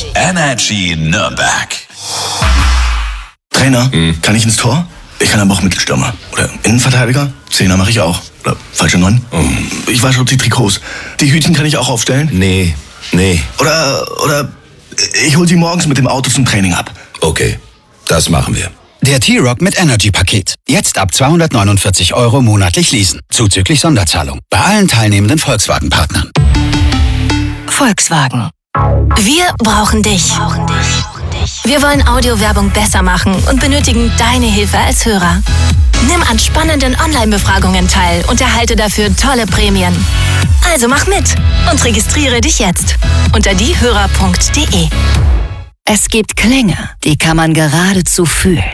Energy Nürnberg. Trainer, kann ich ins Tor? Ich kann aber auch Mittelstürmer. Oder Innenverteidiger? Zehner mache ich auch. Oder falsche 9? Ich wasche auch die Trikots. Die Hütchen kann ich auch aufstellen? Nee. Oder ich hol sie morgens mit dem Auto zum Training ab. Okay, das machen wir. Der T-Rock mit Energy-Paket. Jetzt ab 249 € monatlich leasen. Zuzüglich Sonderzahlung. Bei allen teilnehmenden Volkswagen-Partnern. Volkswagen. Wir brauchen dich. Wir wollen Audiowerbung besser machen und benötigen deine Hilfe als Hörer. Nimm an spannenden Online-Befragungen teil und erhalte dafür tolle Prämien. Also mach mit und registriere dich jetzt unter diehörer.de. Es gibt Klänge, die kann man geradezu fühlen.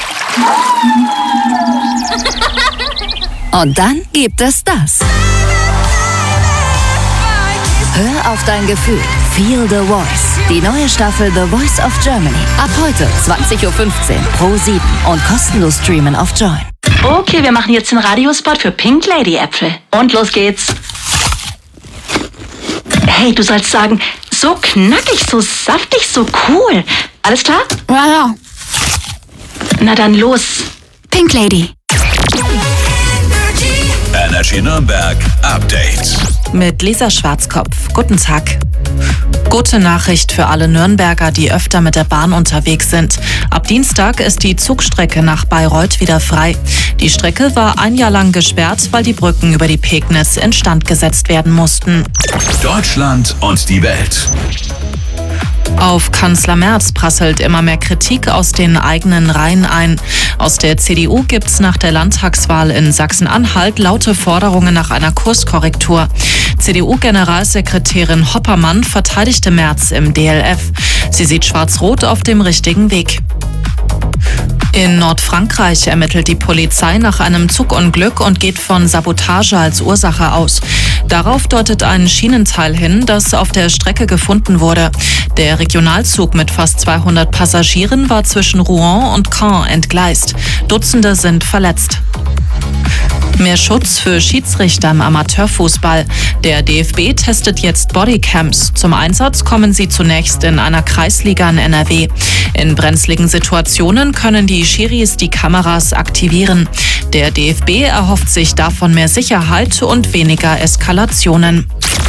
Und dann gibt es das. Hör auf dein Gefühl. Feel the Voice. Die neue Staffel The Voice of Germany. Ab heute 20:15 Uhr Pro7 und kostenlos streamen auf Join. Okay, wir machen jetzt den Radiospot für Pink Lady Äpfel. Und los geht's. Hey, du sollst sagen, so knackig, so saftig, so cool. Alles klar? Ja. Na dann los. Pink Lady. Energy Nürnberg Update. Mit Lisa Schwarzkopf. Guten Tag. Gute Nachricht für alle Nürnberger, die öfter mit der Bahn unterwegs sind. Ab Dienstag ist die Zugstrecke nach Bayreuth wieder frei. Die Strecke war ein Jahr lang gesperrt, weil die Brücken über die Pegnitz instand gesetzt werden mussten. Deutschland und die Welt. Auf Kanzler Merz prasselt immer mehr Kritik aus den eigenen Reihen ein. Aus der CDU gibt's nach der Landtagswahl in Sachsen-Anhalt laute Forderungen nach einer Kurskorrektur. CDU-Generalsekretärin Hoppermann verteidigte Merz im DLF. Sie sieht Schwarz-Rot auf dem richtigen Weg. In Nordfrankreich ermittelt die Polizei nach einem Zugunglück und geht von Sabotage als Ursache aus. Darauf deutet ein Schienenteil hin, das auf der Strecke gefunden wurde. Der Regionalzug mit fast 200 Passagieren war zwischen Rouen und Caen entgleist. Dutzende sind verletzt. Mehr Schutz für Schiedsrichter im Amateurfußball. Der DFB testet jetzt Bodycams. Zum Einsatz kommen sie zunächst in einer Kreisliga in NRW. In brenzligen Situationen können die Schiris die Kameras aktivieren. Der DFB erhofft sich davon mehr Sicherheit und weniger Eskalationen.